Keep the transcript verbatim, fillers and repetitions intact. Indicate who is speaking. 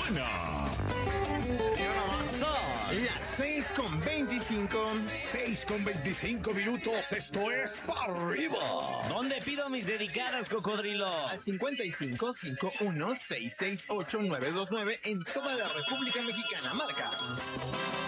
Speaker 1: Mexicana.
Speaker 2: Las seis con veinticinco.
Speaker 1: seis con veinticinco minutos. Esto es para arriba.
Speaker 3: ¿Dónde pido mis dedicadas, cocodrilo?
Speaker 2: Al cincuenta y cinco, cincuenta y uno, seiscientos sesenta y ocho, novecientos veintinueve en toda la República Mexicana. Marca.